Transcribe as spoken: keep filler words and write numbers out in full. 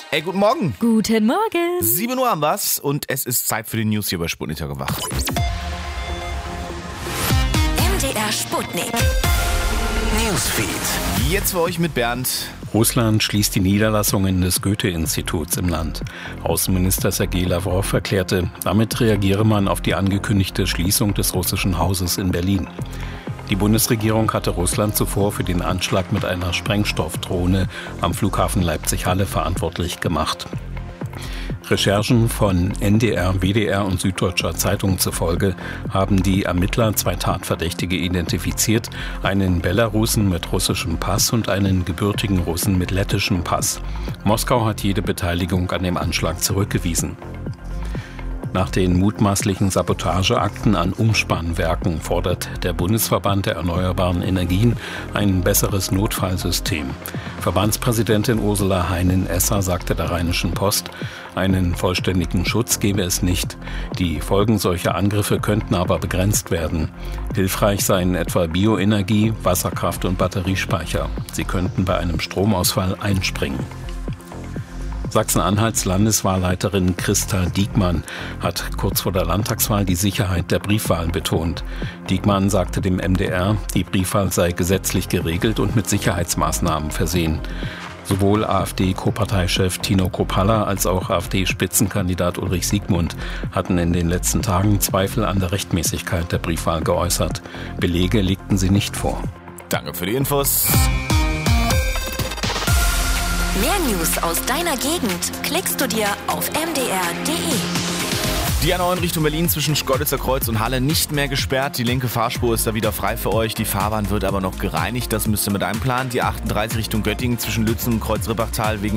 Ey, guten Morgen. Guten Morgen. sieben Uhr haben wir's und es ist Zeit für die News hier bei Sputnik gewacht. M D R Sputnik. Newsfeed. Jetzt für euch mit Bernd. Russland schließt die Niederlassungen des Goethe-Instituts im Land. Außenminister Sergei Lavrov erklärte, damit reagiere man auf die angekündigte Schließung des russischen Hauses in Berlin. Die Bundesregierung hatte Russland zuvor für den Anschlag mit einer Sprengstoffdrohne am Flughafen Leipzig-Halle verantwortlich gemacht. Recherchen von N D R, W D R und Süddeutscher Zeitung zufolge haben die Ermittler zwei Tatverdächtige identifiziert, einen Belarusen mit russischem Pass und einen gebürtigen Russen mit lettischem Pass. Moskau hat jede Beteiligung an dem Anschlag zurückgewiesen. Nach den mutmaßlichen Sabotageakten an Umspannwerken fordert der Bundesverband der erneuerbaren Energien ein besseres Notfallsystem. Verbandspräsidentin Ursula Heinen-Esser sagte der Rheinischen Post, einen vollständigen Schutz gebe es nicht. Die Folgen solcher Angriffe könnten aber begrenzt werden. Hilfreich seien etwa Bioenergie, Wasserkraft und Batteriespeicher. Sie könnten bei einem Stromausfall einspringen. Sachsen-Anhalts Landeswahlleiterin Christa Diekmann hat kurz vor der Landtagswahl die Sicherheit der Briefwahl betont. Diekmann sagte dem M D R, die Briefwahl sei gesetzlich geregelt und mit Sicherheitsmaßnahmen versehen. Sowohl AfD-Co-Parteichef Tino Kropalla als auch AfD-Spitzenkandidat Ulrich Siegmund hatten in den letzten Tagen Zweifel an der Rechtmäßigkeit der Briefwahl geäußert. Belege legten sie nicht vor. Danke für die Infos. Mehr News aus deiner Gegend klickst du dir auf m d r punkt d e. Die A neun Richtung Berlin zwischen Schkeuditzer Kreuz und Halle nicht mehr gesperrt. Die linke Fahrspur ist da wieder frei für euch. Die Fahrbahn wird aber noch gereinigt. Das müsst ihr mit einplanen. Die achtunddreißig Richtung Göttingen zwischen Lützen und Kreuz-Rippachtal wegen